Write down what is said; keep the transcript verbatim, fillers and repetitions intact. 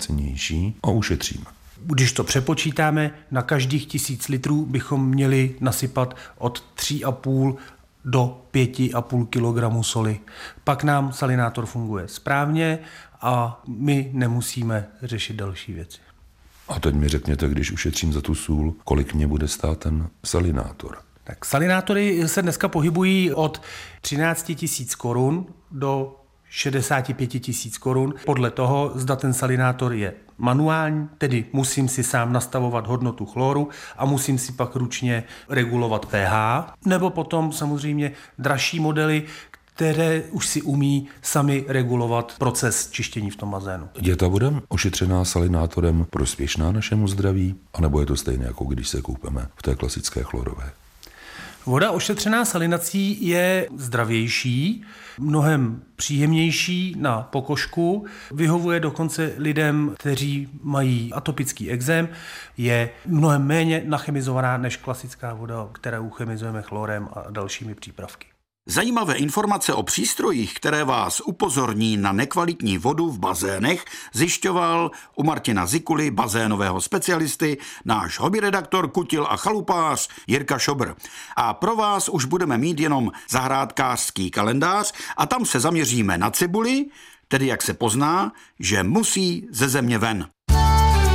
lacinější a ušetříme. Když to přepočítáme, na každých tisíc litrů bychom měli nasypat od tři a půl do pěti a půl kilogramu soli. Pak nám salinátor funguje správně a my nemusíme řešit další věci. A teď mi řekněte, když ušetřím za tu sůl, kolik mě bude stát ten salinátor? Tak salinátory se dneska pohybují od třináct tisíc korun do šedesát pět tisíc korun. Podle toho, zda ten salinátor je manuální, tedy musím si sám nastavovat hodnotu chloru a musím si pak ručně regulovat pH, nebo potom samozřejmě dražší modely, které už si umí sami regulovat proces čištění v tom bazénu. Je ta voda ošetřená salinátorem prospěšná našemu zdraví, anebo je to stejné, jako když se koupeme v té klasické chlorové? Voda ošetřená salinací je zdravější, mnohem příjemnější na pokožku, vyhovuje dokonce lidem, kteří mají atopický ekzém, je mnohem méně nachemizovaná než klasická voda, kterou chemizujeme chlorem a dalšími přípravky. Zajímavé informace o přístrojích, které vás upozorní na nekvalitní vodu v bazénech, zjišťoval u Martina Zikuly, bazénového specialisty, náš hobbyredaktor, kutil a chalupář Jirka Šobr. A pro vás už budeme mít jenom zahrádkářský kalendář a tam se zaměříme na cibuli, tedy jak se pozná, že musí ze země ven.